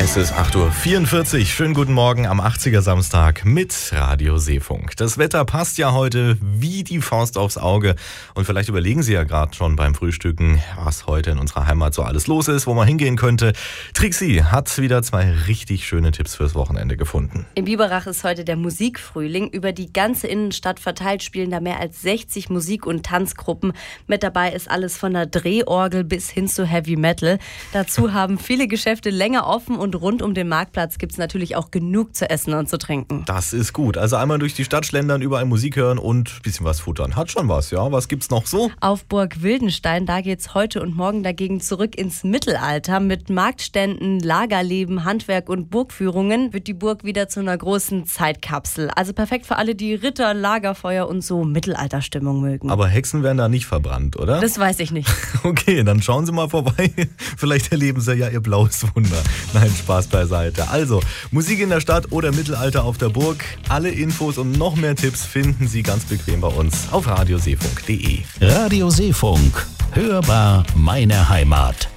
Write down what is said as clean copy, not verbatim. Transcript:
Es ist 8:44 Uhr. Schönen guten Morgen am 80er Samstag mit Radio Seefunk. Das Wetter passt ja heute wie die Faust aufs Auge. Und vielleicht überlegen Sie ja gerade schon beim Frühstücken, was heute in unserer Heimat so alles los ist, wo man hingehen könnte. Trixie hat wieder 2 richtig schöne Tipps fürs Wochenende gefunden. In Biberach ist heute der Musikfrühling. Über die ganze Innenstadt verteilt spielen da mehr als 60 Musik- und Tanzgruppen. Mit dabei ist alles von der Drehorgel bis hin zu Heavy Metal. Dazu haben viele Geschäfte länger offen und rund um den Marktplatz gibt es natürlich auch genug zu essen und zu trinken. Das ist gut. Also einmal durch die Stadt schlendern, überall Musik hören und ein bisschen was futtern. Hat schon was, ja. Was gibt's noch so? Auf Burg Wildenstein, da geht's heute und morgen dagegen zurück ins Mittelalter. Mit Marktständen, Lagerleben, Handwerk und Burgführungen wird die Burg wieder zu einer großen Zeitkapsel. Also perfekt für alle, die Ritter, Lagerfeuer und so Mittelalterstimmung mögen. Aber Hexen werden da nicht verbrannt, oder? Das weiß ich nicht. Okay, dann schauen Sie mal vorbei. Vielleicht erleben Sie ja Ihr blaues Wunder. Nein, Spaß beiseite. Also, Musik in der Stadt oder Mittelalter auf der Burg. Alle Infos und noch mehr Tipps finden Sie ganz bequem bei uns auf radioseefunk.de. Radio Seefunk. Hörbar meine Heimat.